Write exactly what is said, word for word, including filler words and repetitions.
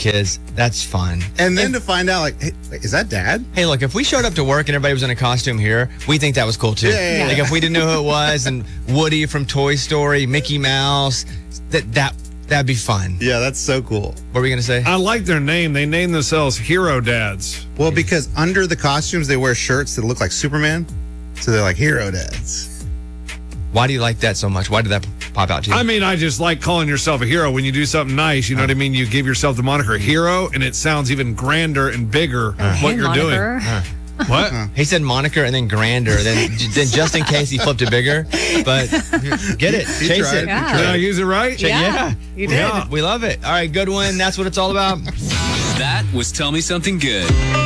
kids. That's fun. And then to find out, like, hey, wait, is that dad? Hey, look, if we showed up to work and everybody was in a costume here, we think that was cool too. Yeah, yeah, yeah. Like if we didn't know who it was, and Woody from Toy Story, Mickey Mouse, that that that'd be fun. Yeah, that's so cool. What were we gonna say? I like their name. They name themselves Hero Dads. Well, because under the costumes, they wear shirts that look like Superman. So they're like hero dads. Why do you like that so much? Why did that pop out to you? I mean, I just like calling yourself a hero when you do something nice. You know what I mean? You give yourself the moniker hero, and it sounds even grander and bigger what Hey, you're moniker. doing. What? He said moniker and then grander, then then just in case he flipped it bigger. But get it, He chase tried. it. Yeah. Did I use it right? Yeah, Yeah, you did. We love it. All right, good one. That's what it's all about. That was Tell Me Something Good.